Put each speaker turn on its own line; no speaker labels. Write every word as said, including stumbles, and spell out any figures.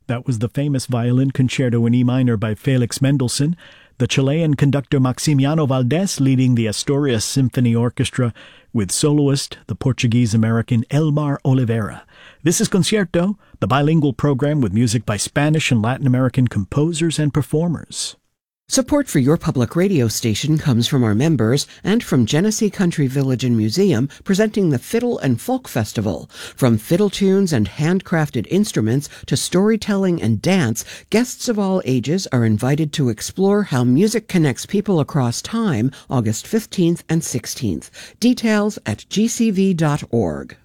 That was the famous violin concerto in E minor by Felix Mendelssohn, the Chilean conductor Maximiano Valdés leading the Asturias Symphony Orchestra, with soloist the Portuguese-American Elmar Oliveira. This is Concierto, the bilingual program with music by Spanish and Latin American composers and performers.
Support for your public radio station comes from our members and from Genesee Country Village and Museum, presenting the Fiddle and Folk Festival. From fiddle tunes and handcrafted instruments to storytelling and dance, guests of all ages are invited to explore how music connects people across time, August fifteenth and sixteenth. Details at g c v dot org.